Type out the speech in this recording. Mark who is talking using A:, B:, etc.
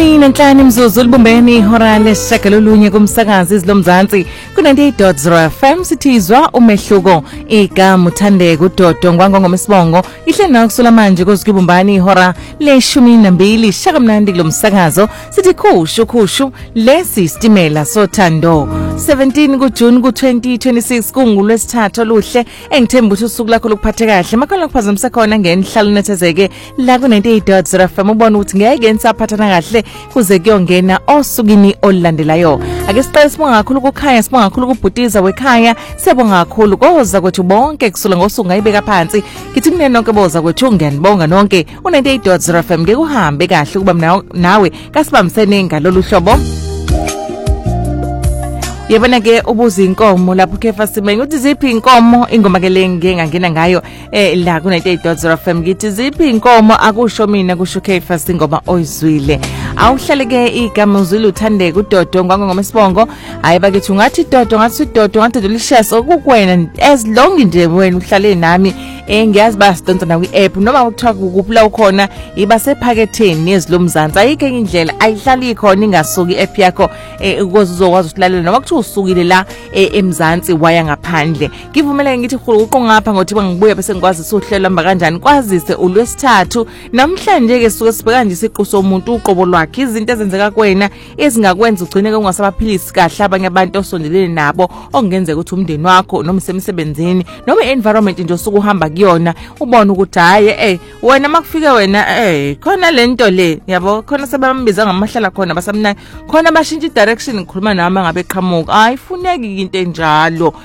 A: 15 imzuzu libumbeni ihora leshagalolunye kumsakazi izilomzansi ku98.0 FM sithizwa umehluko igama uthandeka uDodo ngwangoMsibongo ihlena kusula manje kozikibumbani ihora le12 shakamnandi kulomsakazo sithi khushu lesi stimela sothando 17 kuJune ku2026 kungulwesithathu luhle engithemba ukuthi usuku lakho lokuphatha kahle makhala kuphazamisa khona ngenhlalo nethezeke la ku98.0 FM ubona ukuthi ngeke nisaphathana kahle kuze kuyongena osukini olulandelayo ake siqale sibonga kakhulu kukhaya sibonga kakhulu kubhutiza wekhaya siyabonga kakhulu koza kwethu bonke kusula ngosuku ngayibeka phansi ngithi kunene nonke boza kwethu ngiyanibonga nonke u98.0 FM ngeke uhambe kahle kuba nawe kasibambisene ngalolu hlobo. Yabona ke ubuza inkomo lapho kefa simenye uthi ziphi inkomo ingoma ke lenge ngangena ngayo la ku98.0 FM ngithi ziphi inkomo akusho mina kusho kefa singoma oyizwile awuhlale ke igama uzwile uthandeka uDodo ngwangoMsibongo hayiba ke ungathi Dodo ngathi delicious okukwena as long nje wena uhlale nami ngiyazi basidonsa na kwi-app noma ukuthiwa kuphi ukhona iba sephaketheni nezilomzansi ayike indlela ayihlali khona ingasuki i-app yakho ukuze uzokwazi ukulalela noma kuthi usukile la eMzansi waya ngaphandle ngivumela ngithi uqongapha ngothi bangibuya bese ngikwazi usuhlela hamba kanjani kwazise ulwesithathu namhlanje ke suke sibheka nje isiqu somuntu uqobo lwakhe izinto ezenzeka kuwena ezingakwenza ugcine ungasabaphilisi kahle abanye abantu osondelene nabo okungenzeka ukuthi umndeni wakho noma semsebenzini noma environment nje osuku uhamba kuyona ubona ukuthi hayi wena makufika wena khona lento le yabo khona sebambiza ngamahlala khona basamna khona bashintsha direction ngikhuluma nami ngabe qhamuka ayifuneki into enjalo